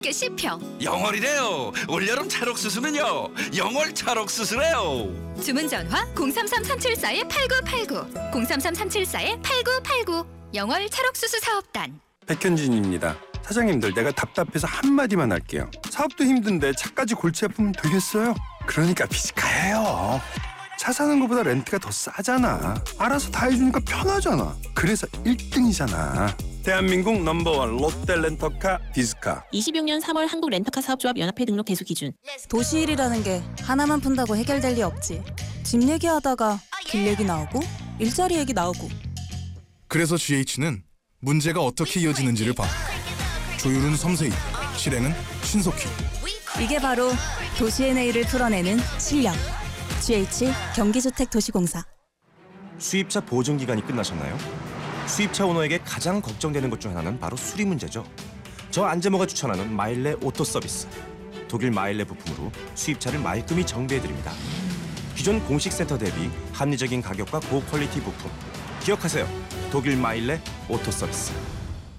씹혀. 영월이래요. 올여름 찰옥수수는요, 영월 찰옥수수래요. 주문 전화 033-374-8989 033-374-8989 영월 찰옥수수 사업단. 백현진입니다. 사장님들, 내가 답답해서 한마디만 할게요. 사업도 힘든데 차까지 골치 아프면 되겠어요? 그러니까 비즈카예요. 차 사는 것보다 렌트가 더 싸잖아. 알아서 다 해주니까 편하잖아. 그래서 1등이잖아. 대한민국 넘버원 롯데 렌터카 비즈카. 26년 3월 한국 렌터카 사업조합 연합회 등록 대수 기준. 도시일이라는 게 하나만 푼다고 해결될 리 없지. 집 얘기하다가 길 얘기 나오고 일자리 얘기 나오고. 그래서 GH는 문제가 어떻게 이어지는지를 봐. 조율은 섬세히, 실행은 신속히. 이게 바로 도시의 내일을 풀어내는 실력. GH 경기주택도시공사. 수입차 보증 기간이 끝나셨나요? 수입차 오너에게 가장 걱정되는 것 중 하나는 바로 수리 문제죠. 저 안재모가 추천하는 마일레 오토 서비스. 독일 마일레 부품으로 수입차를 말끔히 정비해드립니다. 기존 공식 센터 대비 합리적인 가격과 고퀄리티 부품. 기억하세요. 독일 마일레 오토 서비스.